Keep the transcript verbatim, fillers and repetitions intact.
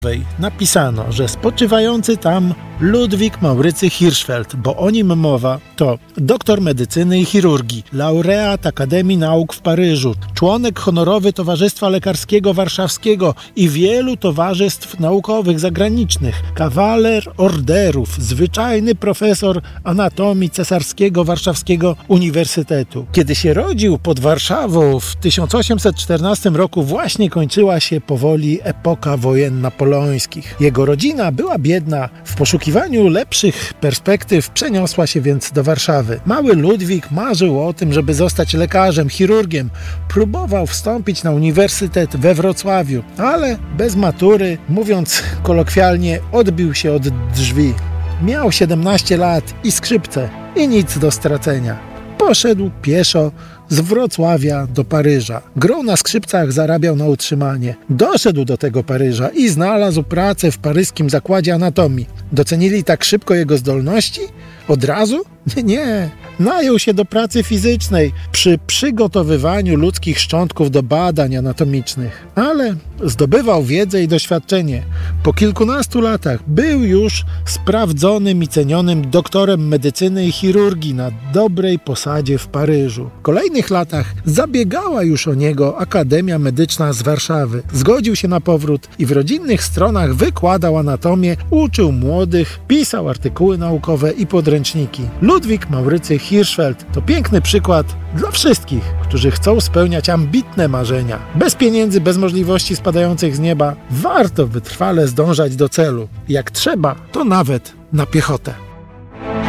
napisano, że spoczywający tam Ludwik Maurycy Hirschfeld, bo o nim mowa, to doktor medycyny i chirurgii, laureat Akademii Nauk w Paryżu, członek honorowy Towarzystwa Lekarskiego Warszawskiego i wielu towarzystw naukowych zagranicznych, kawaler orderów, zwyczajny profesor anatomii Cesarskiego Warszawskiego Uniwersytetu. Kiedy się rodził pod Warszawą w tysiąc osiemset czternastym roku, właśnie kończyła się powoli epoka wojen napoleońskich. Jego rodzina była biedna, w poszukiwaniu lepszych perspektyw przeniosła się więc do Warszawy. Mały Ludwik marzył o tym, żeby zostać lekarzem, chirurgiem. Próbował wstąpić na uniwersytet we Wrocławiu, ale bez matury, mówiąc kolokwialnie, odbił się od drzwi. Miał siedemnaście lat i skrzypce, i nic do stracenia. Poszedł pieszo z Wrocławia do Paryża. Grą na skrzypcach, zarabiał na utrzymanie. Doszedł do tego Paryża i znalazł pracę w paryskim zakładzie anatomii. Docenili tak szybko jego zdolności? Od razu? Nie, nie. Najął się do pracy fizycznej przy przygotowywaniu ludzkich szczątków do badań anatomicznych. Ale zdobywał wiedzę i doświadczenie. Po kilkunastu latach był już sprawdzonym i cenionym doktorem medycyny i chirurgii na dobrej posadzie w Paryżu. W kolejnych latach zabiegała już o niego Akademia Medyczna z Warszawy. Zgodził się na powrót i w rodzinnych stronach wykładał anatomię, uczył młodych, pisał artykuły naukowe i podręczniki. Ludwik Maurycy Hirschfeld to piękny przykład dla wszystkich, którzy chcą spełniać ambitne marzenia. Bez pieniędzy, bez możliwości spadających z nieba, warto wytrwale zdążać do celu. Jak trzeba, to nawet na piechotę.